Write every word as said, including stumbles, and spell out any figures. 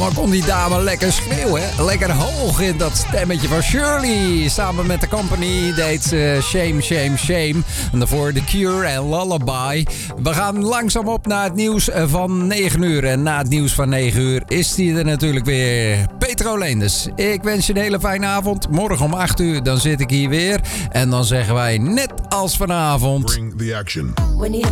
wat kon die dame lekker schreeuwen. Lekker hoog in dat stemmetje van Shirley. Samen met de Company deed ze Shame, Shame, Shame. En daarvoor The Cure en Lullaby. We gaan langzaam op naar het nieuws van negen uur. En na het nieuws van negen uur is die er natuurlijk weer. Petro Leenders. Ik wens je een hele fijne avond. Morgen om acht uur dan zit ik hier weer. En dan zeggen wij net als vanavond. Bring the action.